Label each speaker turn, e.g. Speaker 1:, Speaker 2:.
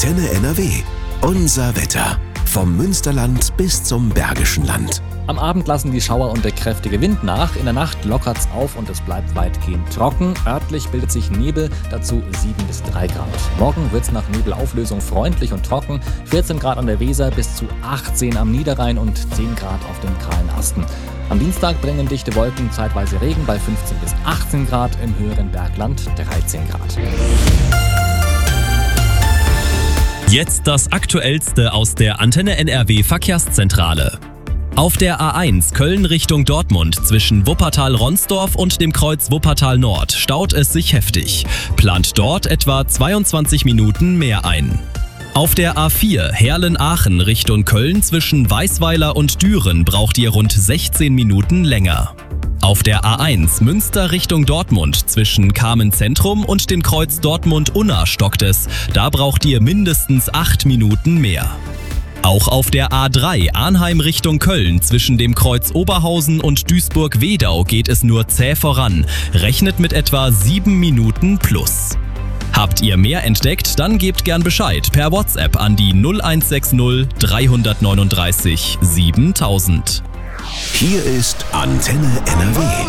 Speaker 1: Antenne NRW. Unser Wetter. Vom Münsterland bis zum Bergischen Land.
Speaker 2: Am Abend lassen die Schauer und der kräftige Wind nach. In der Nacht lockert's auf und es bleibt weitgehend trocken. Örtlich bildet sich Nebel, dazu 7 bis 3 Grad. Morgen wird's nach Nebelauflösung freundlich und trocken. 14 Grad an der Weser bis zu 18 am Niederrhein und 10 Grad auf den kahlen Asten. Am Dienstag bringen dichte Wolken zeitweise Regen bei 15 bis 18 Grad, im höheren Bergland 13 Grad.
Speaker 3: Jetzt das Aktuellste aus der Antenne NRW Verkehrszentrale. Auf der A1 Köln Richtung Dortmund zwischen Wuppertal-Ronsdorf und dem Kreuz Wuppertal Nord staut es sich heftig. Plant dort etwa 22 Minuten mehr ein. Auf der A4 Herlen-Aachen Richtung Köln zwischen Weißweiler und Düren braucht ihr rund 16 Minuten länger. Auf der A1 Münster Richtung Dortmund zwischen Kamen-Zentrum und dem Kreuz Dortmund-Unna stockt es. Da braucht ihr mindestens 8 Minuten mehr. Auch auf der A3 Arnheim Richtung Köln zwischen dem Kreuz Oberhausen und Duisburg-Wedau geht es nur zäh voran. Rechnet mit etwa 7 Minuten plus. Habt ihr mehr entdeckt, dann gebt gern Bescheid per WhatsApp an die 0160 339 7000.
Speaker 1: Hier ist Antenne NRW.